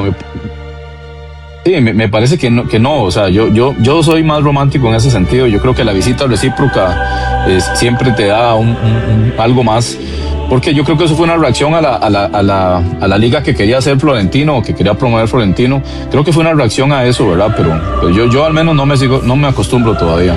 Sí, me parece que no, o sea, yo soy más romántico en ese sentido. Yo creo que la visita recíproca siempre te da algo más, porque yo creo que eso fue una reacción a la liga que quería hacer Florentino, o que quería promover Florentino. Creo que fue una reacción a eso, ¿verdad? Pero yo al menos no me acostumbro todavía.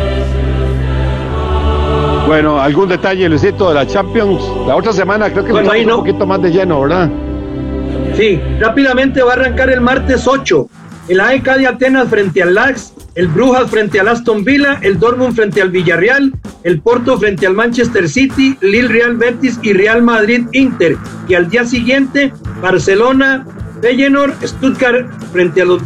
Bueno, algún detalle, Luisito, de la Champions. La otra semana creo que bueno, un poquito más de lleno, ¿verdad? Sí, rápidamente va a arrancar el martes 8. El AEK de Atenas frente al Lax, el Brujas frente al Aston Villa, el Dortmund frente al Villarreal, el Porto frente al Manchester City, Lille Real Betis y Real Madrid Inter. Y al día siguiente, Barcelona, Feyenoord, Stuttgart frente a los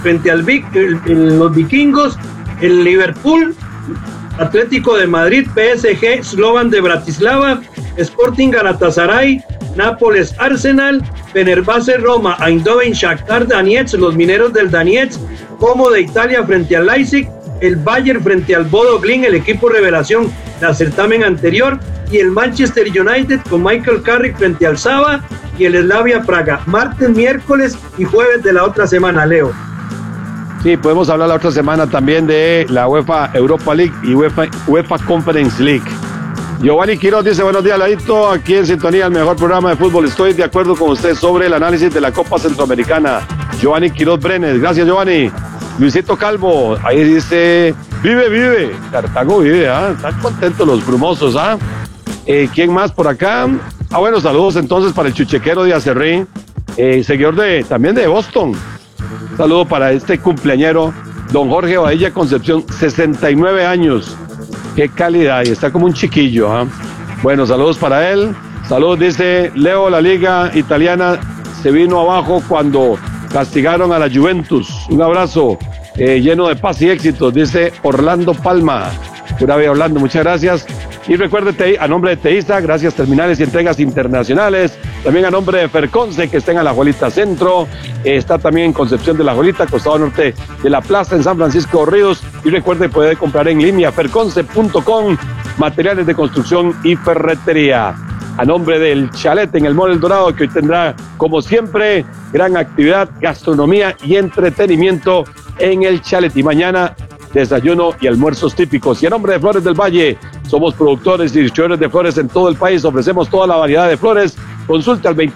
vikingos, el Liverpool, Atlético de Madrid, PSG, Slovan de Bratislava, Sporting Galatasaray, Nápoles Arsenal, Fenerbahce Roma, Eindhoven Shakhtar Donetsk, los mineros del Donetsk, Como de Italia frente al Leipzig, el Bayern frente al Bodo Glimt, el equipo revelación del certamen anterior, y el Manchester United con Michael Carrick frente al Saba y el Slavia Praga, martes, miércoles y jueves de la otra semana, Leo. Sí, podemos hablar la otra semana también de la UEFA Europa League y UEFA Conference League. Giovanni Quiroz dice: buenos días, Ladito, aquí en sintonía, el mejor programa de fútbol. Estoy de acuerdo con usted sobre el análisis de la Copa Centroamericana. Giovanni Quiroz Brenes, gracias, Giovanni. Luisito Calvo, ahí dice: vive, Cartago vive, están contentos los brumosos, ¿quién más por acá? Bueno, saludos entonces para el chuchequero de Acerrí, seguidor también de Boston. Un saludo para este cumpleañero, don Jorge Badilla Concepción, 69 años. Qué calidad, y está como un chiquillo. Bueno, saludos para él. Saludos, dice Leo, la liga italiana se vino abajo cuando castigaron a la Juventus. Un abrazo lleno de paz y éxitos, dice Orlando Palma. Pura Orlando, muchas gracias. Y recuérdate, a nombre de Teisa, gracias Terminales y Entregas Internacionales. También a nombre de Ferconce, que está en Alajuelita Centro. Está también en Concepción de la Juelita, costado norte de la plaza, en San Francisco de Ríos. Y recuerde, puede comprar en línea ferconce.com, materiales de construcción y ferretería. A nombre del Chalet en el Mall El Dorado, que hoy tendrá, como siempre, gran actividad, gastronomía y entretenimiento en el Chalet. Y mañana, desayuno y almuerzos típicos. Y a nombre de Flores del Valle, somos productores y distribuidores de flores en todo el país. Ofrecemos toda la variedad de flores. Consulte al 20